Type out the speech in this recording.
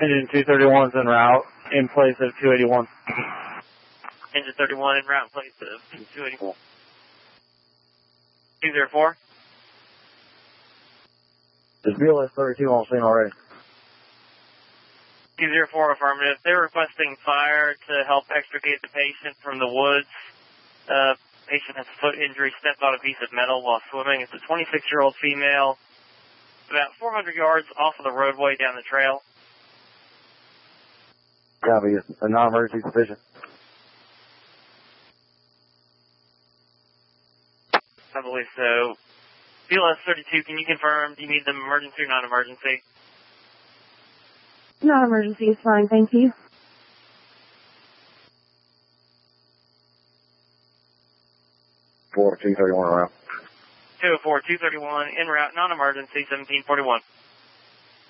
Engine 231's en route in place of 281. Engine 31 en route in place of 281. 204. There's BLS 32 on scene already. 204 affirmative. They're requesting fire to help extricate the patient from the woods. Patient has a foot injury, stepped on a piece of metal while swimming. It's a 26-year-old female. About 400 yards off of the roadway down the trail. Copy. A non-emergency sufficient. I believe so. BLS 32, can you confirm? Do you need them emergency or non-emergency? Non-emergency is fine, thank you. Four 231 around. 204, 231, en route, non-emergency, 1741.